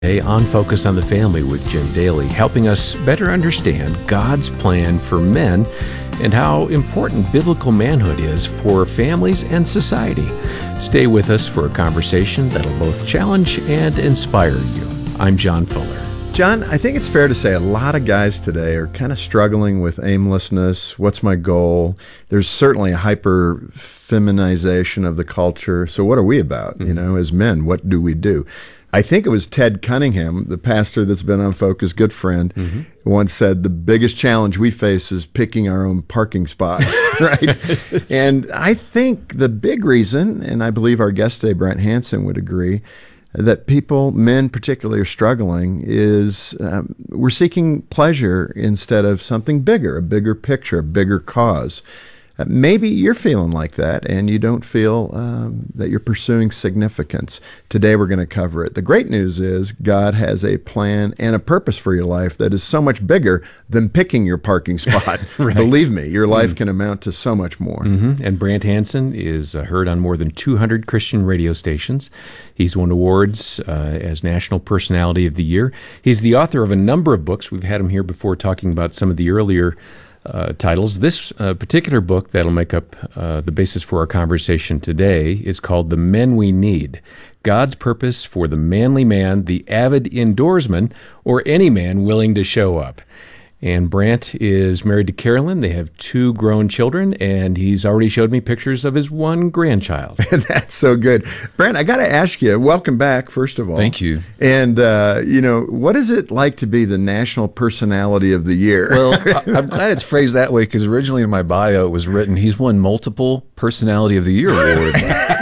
Today on Focus on the Family with Jim Daly, helping us better understand God's plan for men and how important biblical manhood is for families and society. Stay with us for a conversation that'll both challenge and inspire you. I'm John Fuller. John, I think it's fair to say a lot of guys today are kind of struggling with aimlessness. What's my goal? There's certainly a hyper-feminization of the culture. So what are we about? Mm-hmm. You know, as men, what do we do? I think it was Ted Cunningham, the pastor that's been on Focus, good friend, once said the biggest challenge we face is picking our own parking spot, right? And I think the big reason, and I believe our guest today, Brent Hansen, would agree, that people, men particularly, are struggling is we're seeking pleasure instead of something bigger, a bigger picture, a bigger cause. Maybe you're feeling like that and you don't feel that you're pursuing significance. Today we're going to cover it. The great news is God has a plan and a purpose for your life that is so much bigger than picking your parking spot. Right. Believe me, your life can amount to so much more. And Brent Hansen is heard on more than 200 Christian radio stations. He's won awards as National Personality of the Year. He's the author of a number of books. We've had him here before talking about some of the earlier titles. This particular book that'll make up the basis for our conversation today is called The Men We Need, God's Purpose for the Manly Man, the Avid Indoorsman, or Any Man Willing to Show Up. And Brant is married to Carolyn. They have 2 grown children, and he's already showed me pictures of his 1 grandchild. That's so good. Brent, I got to ask you, welcome back, first of all. Thank you. And, what is it like to be the National Personality of the Year? Well, I'm glad it's phrased that way, because originally in my bio it was written, he's won multiple Personality of the Year awards.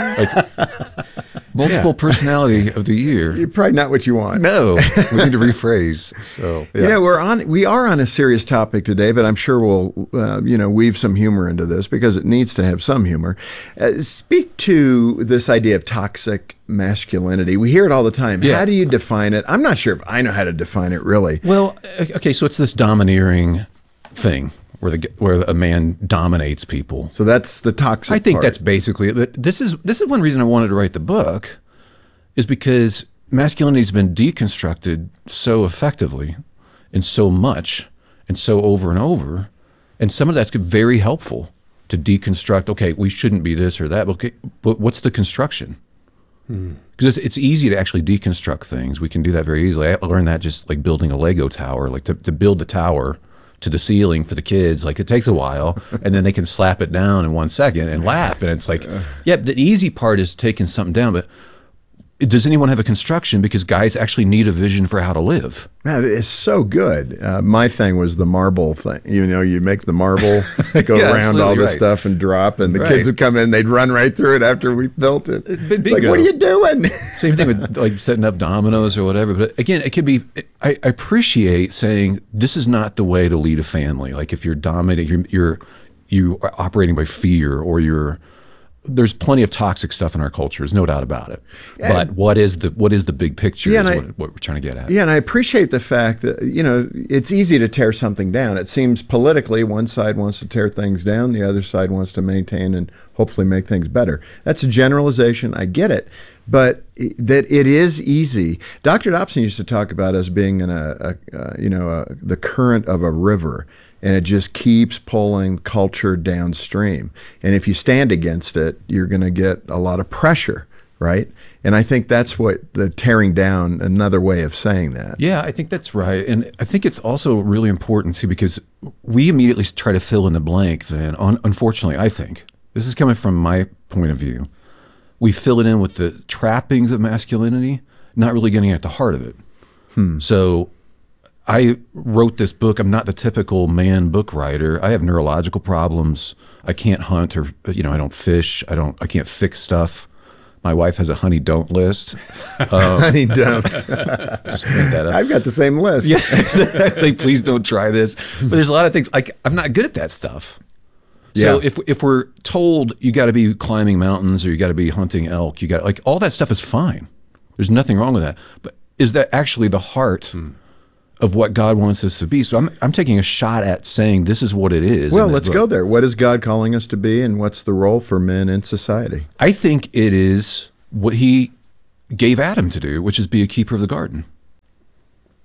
Multiple Personality of the Year. You're probably not what you want. No, we need to rephrase. So, yeah. We are on a serious topic today, but I'm sure we'll, weave some humor into this because it needs to have some humor. Speak to this idea of toxic masculinity. We hear it all the time. Yeah. How do you define it? I'm not sure if I know how to define it really. Well, okay, so it's this domineering thing where a man dominates people. So that's the toxic I think part. that's basically it. But this is one reason I wanted to write the book, is because masculinity has been deconstructed so effectively and so much and so over and over, and some of that's very helpful to deconstruct. Okay, we shouldn't be this or that. Okay, but what's the construction? Because it's easy to actually deconstruct things. We can do that very easily. I learned that just like building a Lego tower, like to build the tower to the ceiling for the kids, like it takes a while, and then they can slap it down in 1 second and laugh, and it's like, yeah, the easy part is taking something down, but does anyone have a construction? Because guys actually need a vision for how to live. Man, it's so good. My thing was the marble thing. You make the marble go Yeah, around all this right. stuff and drop, and the Right. kids would come in, they'd run right through it after we built it. It's like, bingo. what are you doing? Same thing with like setting up dominoes or whatever. But again, it could be, I appreciate saying this is not the way to lead a family. Like if you're dominating, you are operating by fear, or there's plenty of toxic stuff in our culture. There's no doubt about it. Yeah. But what is the big picture Yeah, is and what we're trying to get at. Yeah, and I appreciate the fact that, it's easy to tear something down. It seems politically one side wants to tear things down, the other side wants to maintain and hopefully make things better. That's a generalization. I get it. But that it is easy. Dr. Dobson used to talk about us being in the current of a river, and it just keeps pulling culture downstream. And if you stand against it, you're going to get a lot of pressure, right? And I think that's what the tearing down, another way of saying that. Yeah, I think that's right. And I think it's also really important too, because we immediately try to fill in the blank then. Unfortunately, I think, this is coming from my point of view, we fill it in with the trappings of masculinity, not really getting at the heart of it. So I wrote this book. I'm not the typical man book writer. I have neurological problems. I can't hunt, or I don't fish. I can't fix stuff. My wife has a honey don't list. Honey don't. Just made that up. I've got the same list. Yeah, exactly. Please don't try this. But there's a lot of things I'm not good at that stuff. So Yeah. if we're told you got to be climbing mountains or you got to be hunting elk, you got all that stuff is fine. There's nothing wrong with that. But is that actually the heart of what God wants us to be? So I'm taking a shot at saying this is what it is. Well, let's go there. What is God calling us to be, and what's the role for men in society? I think it is what he gave Adam to do, which is be a keeper of the garden.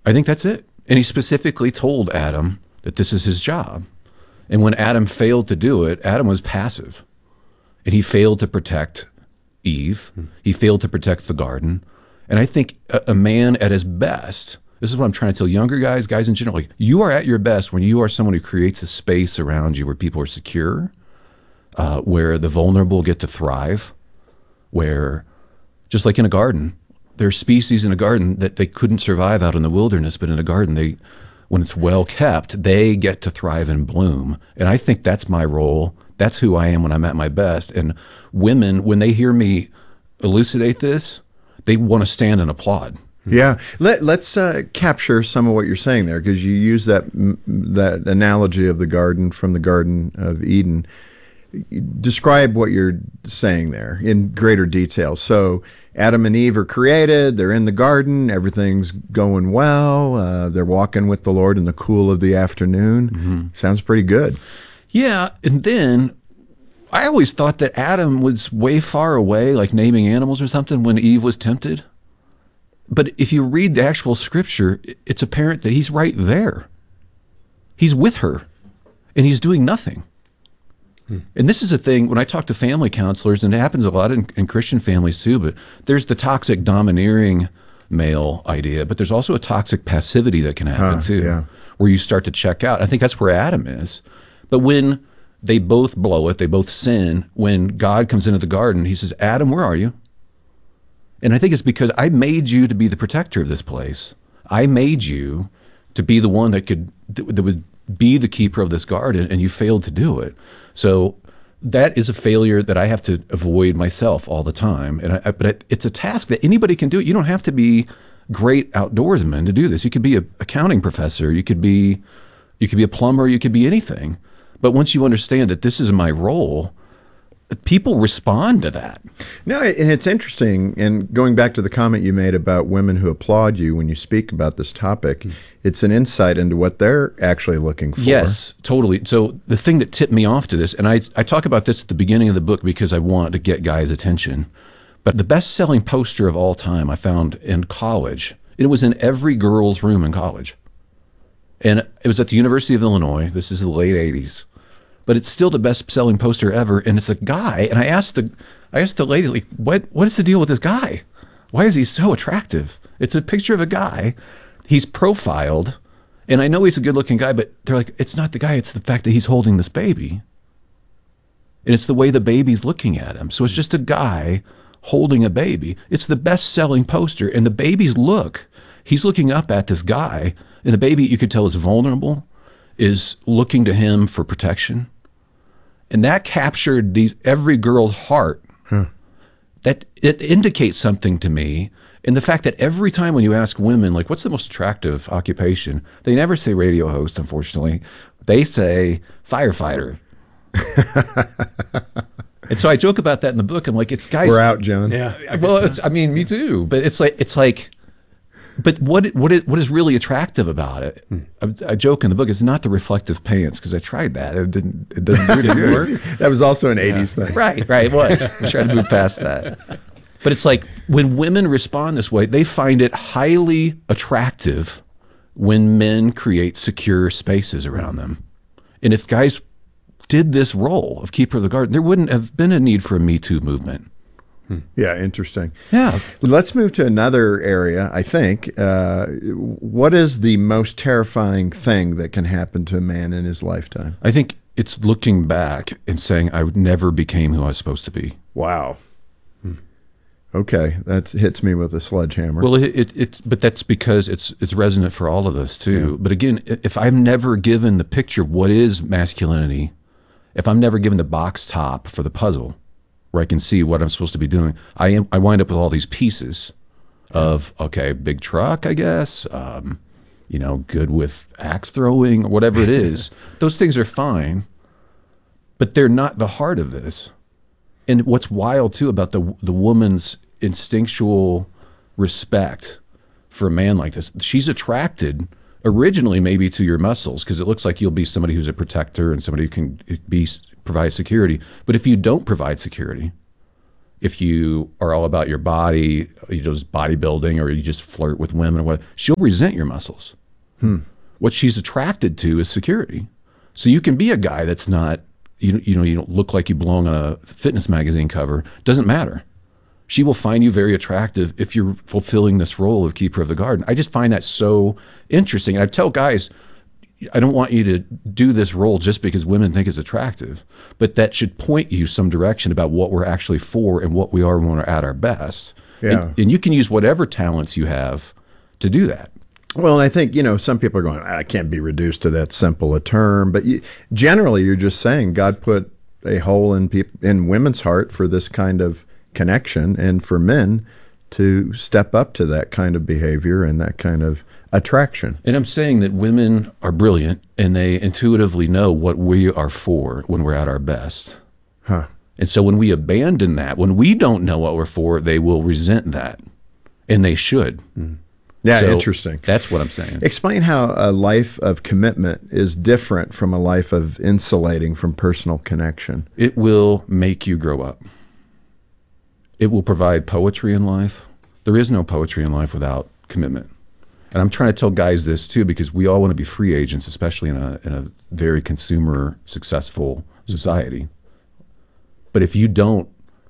I think that's it. And he specifically told Adam that this is his job. And when Adam failed to do it, Adam was passive. And he failed to protect Eve. He failed to protect the garden. And I think a man at his best, this is what I'm trying to tell younger guys in general, like, you are at your best when you are someone who creates a space around you where people are secure, where the vulnerable get to thrive, where, just like in a garden, there are species in a garden that they couldn't survive out in the wilderness, but in a garden, when it's well kept, they get to thrive and bloom. And I think that's my role. That's who I am when I'm at my best. And women, when they hear me elucidate this, they want to stand and applaud. Yeah, let's capture some of what you're saying there, because you use that analogy of the garden from the Garden of Eden. Describe what you're saying there in greater detail. So Adam and Eve are created, they're in the garden, everything's going well, they're walking with the Lord in the cool of the afternoon. Sounds pretty good. Yeah, and then I always thought that Adam was way far away, like naming animals or something, when Eve was tempted. But if you read the actual scripture, it's apparent that he's right there. He's with her, and he's doing nothing. And this is a thing, when I talk to family counselors, and it happens a lot in Christian families too, but there's the toxic domineering male idea, but there's also a toxic passivity that can happen too, where you start to check out. I think that's where Adam is. But when they both blow it, they both sin, when God comes into the garden, he says, Adam, where are you? And I think it's because I made you to be the protector of this place. I made you to be the one that would be the keeper of this garden, and you failed to do it. So that is a failure that I have to avoid myself all the time. But it's a task that anybody can do. You don't have to be great outdoorsman to do this. You could be an accounting professor. You could be a plumber. You could be anything. But once you understand that this is my role, people respond to that. No, and it's interesting, and going back to the comment you made about women who applaud you when you speak about this topic, it's an insight into what they're actually looking for. Yes, totally. So the thing that tipped me off to this, and I talk about this at the beginning of the book because I want to get guys' attention, but the best-selling poster of all time I found in college, it was in every girl's room in college. And it was at the University of Illinois. This is the late 80s. But it's still the best-selling poster ever, and it's a guy. And I asked the lady, like, what is the deal with this guy? Why is he so attractive? It's a picture of a guy. He's profiled, and I know he's a good-looking guy, but they're like, it's not the guy. It's the fact that he's holding this baby, and it's the way the baby's looking at him. So it's just a guy holding a baby. It's the best-selling poster, and the baby's he's looking up at this guy, and the baby, you could tell, is vulnerable, is looking to him for protection. And that captured every girl's heart. That it indicates something to me. And the fact that every time when you ask women, like, what's the most attractive occupation? They never say radio host, unfortunately. They say firefighter. And so I joke about that in the book. I'm like, it's guys. We're out, John. Yeah. Well, me too. But it's like, but what is really attractive about it? I joke in the book, it's not the reflective pants, because I tried that. It didn't work. That was also an 80s thing. Right, it was. I tried to move past that. But it's like, when women respond this way, they find it highly attractive when men create secure spaces around them. And if guys did this role of keeper of the garden, there wouldn't have been a need for a Me Too movement. Yeah, interesting. Yeah. Let's move to another area, I think. What is the most terrifying thing that can happen to a man in his lifetime? I think it's looking back and saying, I never became who I was supposed to be. Wow. Okay, that hits me with a sledgehammer. Well, but that's because it's resonant for all of us too. Yeah. But again, if I'm never given the picture of what is masculinity, if I'm never given the box top for the puzzle, where I can see what I'm supposed to be doing, I wind up with all these pieces of, okay, big truck, I guess, good with axe throwing or whatever it is. Those things are fine, but they're not the heart of this. And what's wild too about the woman's instinctual respect for a man like this, she's attracted originally maybe to your muscles, because it looks like you'll be somebody who's a protector and somebody who can provide security. But if you don't provide security, if you are all about your body, you just bodybuilding, or you just flirt with women or what, she'll resent your muscles. What she's attracted to is security. So you can be a guy that's not, you don't look like you belong on a fitness magazine cover. Doesn't matter. She will find you very attractive if you're fulfilling this role of keeper of the garden. I just find that so interesting. And I tell guys, I don't want you to do this role just because women think it's attractive, but that should point you some direction about what we're actually for and what we are when we're at our best. Yeah. And you can use whatever talents you have to do that. Well, and I think, some people are going, I can't be reduced to that simple a term. But generally, you're just saying God put a hole in women's heart for this kind of connection, and for men to step up to that kind of behavior and that kind of attraction. And I'm saying that women are brilliant, and they intuitively know what we are for when we're at our best. And so when we abandon that, when we don't know what we're for, they will resent that, and they should. Yeah, So interesting. That's what I'm saying. Explain how a life of commitment is different from a life of insulating from personal connection. It will make you grow up. It will provide poetry in life. There is no poetry in life without commitment. And I'm trying to tell guys this too, because we all want to be free agents, especially in a very consumer successful society. But if you don't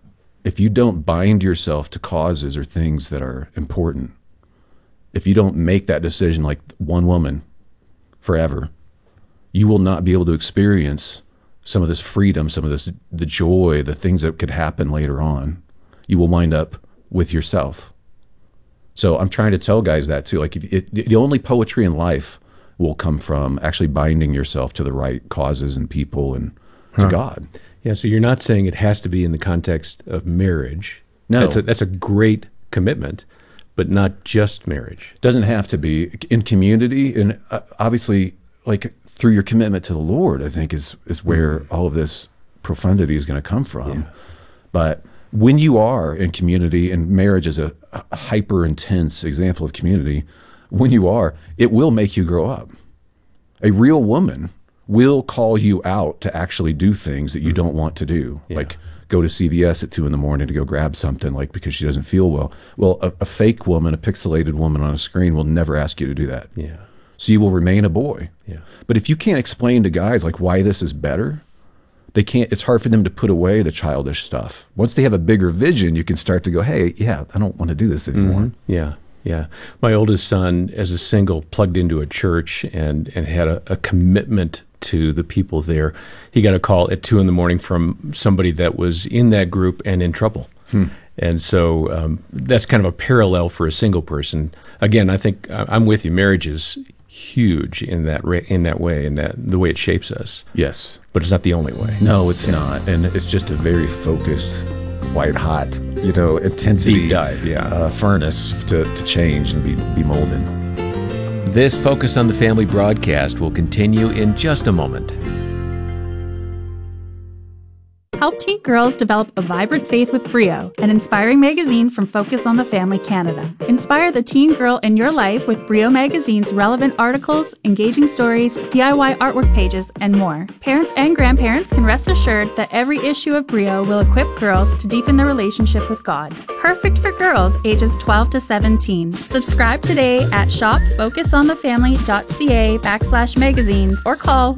bind yourself to causes or things that are important, if you don't make that decision like one woman forever, you will not be able to experience some of this freedom, some of this, the joy, the things that could happen later on. You will wind up with yourself. So I'm trying to tell guys that too. Like, the only poetry in life will come from actually binding yourself to the right causes and people and to God. Yeah, so you're not saying it has to be in the context of marriage. No. That's a great commitment, but not just marriage. Doesn't have to be. In community, and obviously, like, through your commitment to the Lord, I think is where all of this profundity is going to come from. Yeah. But when you are in community, and marriage is a hyper intense example of community, when you are, it will make you grow up. A real woman will call you out to actually do things that you don't want to do. Yeah. Like go to CVS at 2 a.m. to go grab something, like, because she doesn't feel well. Well, a fake woman, a pixelated woman on a screen will never ask you to do that. Yeah. So you will remain a boy. Yeah. But if you can't explain to guys like why this is better, they can't, it's hard for them to put away the childish stuff. Once they have a bigger vision, you can start to go, hey, yeah, I don't want to do this anymore. Yeah. Yeah. My oldest son, as a single, plugged into a church and had a commitment to the people there. He got a call at 2 a.m. from somebody that was in that group and in trouble. And so that's kind of a parallel for a single person. Again, I think I'm with you. Marriage is huge in that way, and that the way it shapes us. Yes. But it's not the only way. No, it's not. And it's just a very focused, white hot, intensity, Deep dive, furnace to change and be molded. This Focus on the Family broadcast will continue in just a moment. Help teen girls develop a vibrant faith with Brio, an inspiring magazine from Focus on the Family Canada. Inspire the teen girl in your life with Brio magazine's relevant articles, engaging stories, DIY artwork pages, and more. Parents and grandparents can rest assured that every issue of Brio will equip girls to deepen their relationship with God. Perfect for girls ages 12 to 17. Subscribe today at shopfocusonthefamily.ca/magazines or call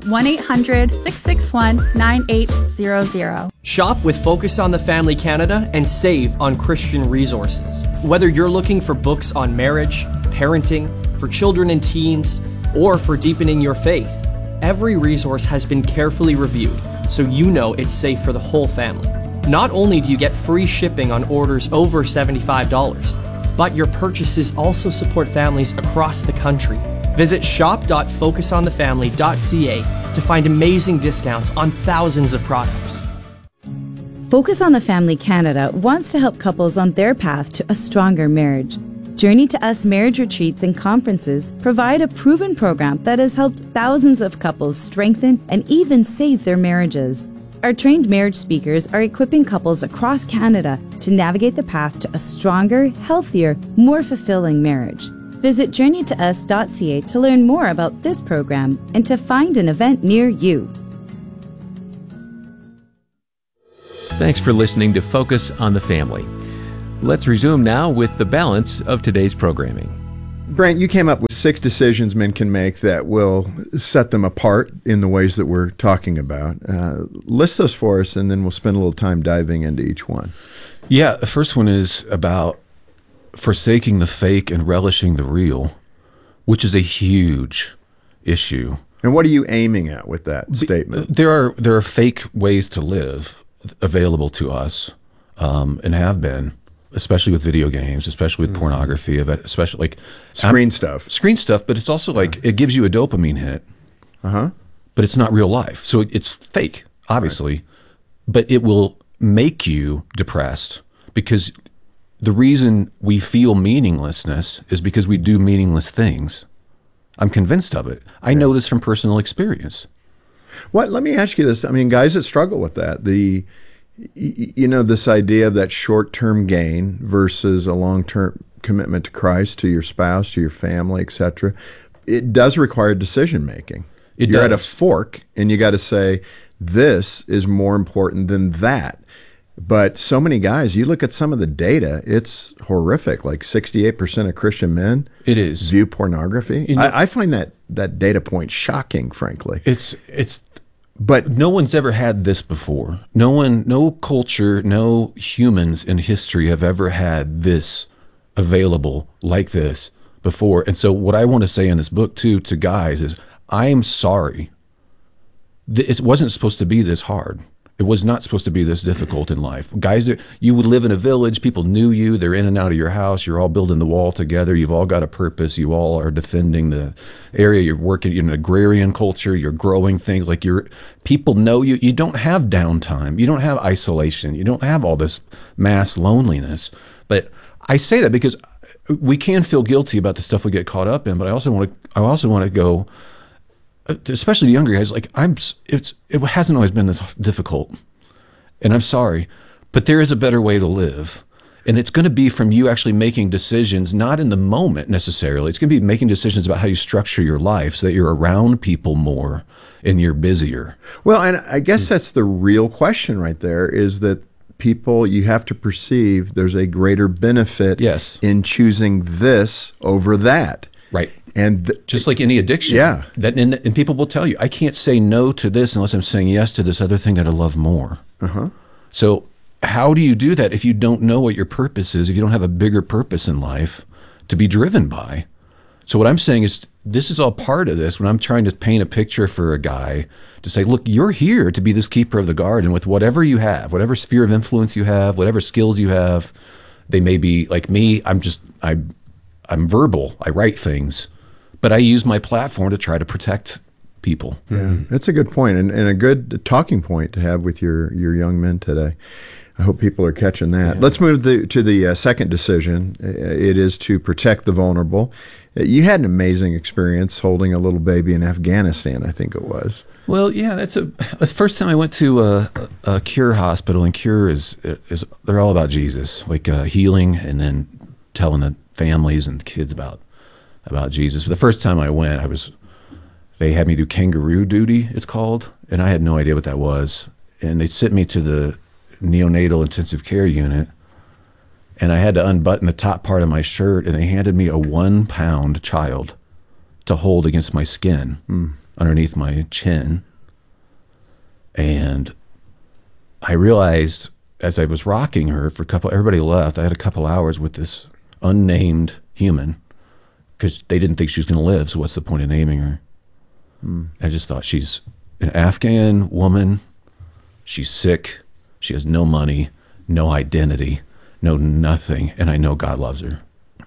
1-800-661-9800. Shop with Focus on the Family Canada and save on Christian resources. Whether you're looking for books on marriage, parenting, for children and teens, or for deepening your faith, every resource has been carefully reviewed, so you know it's safe for the whole family. Not only do you get free shipping on orders over $75, but your purchases also support families across the country. Visit shop.focusonthefamily.ca to find amazing discounts on thousands of products. Focus on the Family Canada wants to help couples on their path to a stronger marriage. Journey to Us marriage retreats and conferences provide a proven program that has helped thousands of couples strengthen and even save their marriages. Our trained marriage speakers are equipping couples across Canada to navigate the path to a stronger, healthier, more fulfilling marriage. Visit journeytous.ca to learn more about this program and to find an event near you. Thanks for listening to Focus on the Family. Let's resume now with the balance of today's programming. Brent, you came up with 6 decisions men can make that will set them apart in the ways that we're talking about. List those for us, and then we'll spend a little time diving into each one. Yeah, the first one is about forsaking the fake and relishing the real, which is a huge issue. And what are you aiming at with that statement? There are fake ways to live available to us, and have been, especially with video games, especially with pornography, especially like Screen stuff. But it's also like it gives you a dopamine hit, but it's not real life, so it's fake, obviously, right. But it will make you depressed, because the reason we feel meaninglessness is because we do meaningless things. I'm convinced of it. I know this from personal experience. Let me ask you this. I mean, guys that struggle with that, this idea of that short-term gain versus a long-term commitment to Christ, to your spouse, to your family, etc. It does require decision-making. You're at a fork, and you got to say, this is more important than that. But so many guys, you look at some of the data, it's horrific. Like 68% of Christian men view pornography. I find that data point shocking, frankly. But no one's ever had this before. No culture, no humans in history have ever had this available like this before. And so what I want to say in this book too to guys is, I am sorry. It wasn't supposed to be this hard. It was not supposed to be this difficult in life. Guys, you would live in a village, people knew you, they're in and out of your house, you're all building the wall together, you've all got a purpose, you all are defending the area, you're working in an agrarian culture, you're growing things, like people know you. You don't have downtime, you don't have isolation, you don't have all this mass loneliness. But I say that because we can feel guilty about the stuff we get caught up in, but I also want to go, especially the younger guys, like it hasn't always been this difficult, and I'm sorry, but there is a better way to live, and it's going to be from you actually making decisions, not in the moment necessarily. It's going to be making decisions about how you structure your life so that you're around people more and you're busier. Well, and I guess that's the real question right there, is that people, you have to perceive there's a greater benefit in choosing this over that. Right. And just like any addiction. Yeah. And people will tell you, I can't say no to this unless I'm saying yes to this other thing that I love more. So how do you do that if you don't know what your purpose is, if you don't have a bigger purpose in life to be driven by? So what I'm saying is, this is all part of this when I'm trying to paint a picture for a guy to say, look, you're here to be this keeper of the garden with whatever you have, whatever sphere of influence you have, whatever skills you have. They may be like me. I'm verbal. I write things, but I use my platform to try to protect people. Yeah, that's a good point, and a good talking point to have with your young men today. I hope people are catching that. Yeah. Let's move to the second decision. It is to protect the vulnerable. You had an amazing experience holding a little baby in Afghanistan, I think it was. Well, yeah, that's the first time I went to a Cure hospital, and Cure is they're all about Jesus, like healing, and then telling the families and kids about Jesus. But the first time I went, they had me do kangaroo duty, it's called, and I had no idea what that was. And they sent me to the neonatal intensive care unit, and I had to unbutton the top part of my shirt, and they handed me a 1-pound child to hold against my skin underneath my chin. And I realized as I was rocking her everybody left, I had a couple hours with this unnamed human, because they didn't think she was going to live, so what's the point of naming her? I just thought, she's an Afghan woman, she's sick, she has no money, no identity, no nothing, and I know God loves her.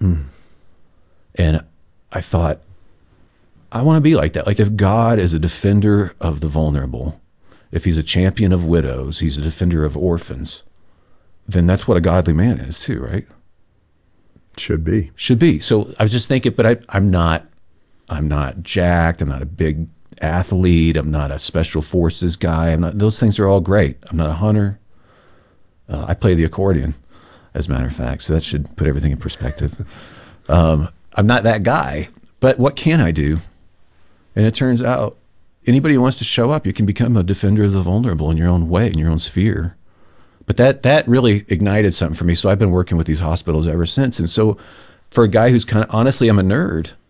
And I thought, I want to be like that. Like, if God is a defender of the vulnerable, if he's a champion of widows, he's a defender of orphans, then that's what a godly man is too, right? Should be. So I was just thinking, but I'm not jacked. I'm not a big athlete. I'm not a special forces guy. Those things are all great. I'm not a hunter. I play the accordion, as a matter of fact. So that should put everything in perspective. I'm not that guy, but what can I do? And it turns out anybody who wants to show up, you can become a defender of the vulnerable in your own way, in your own sphere. But that really ignited something for me. So I've been working with these hospitals ever since. And so for a guy who's honestly, I'm a nerd.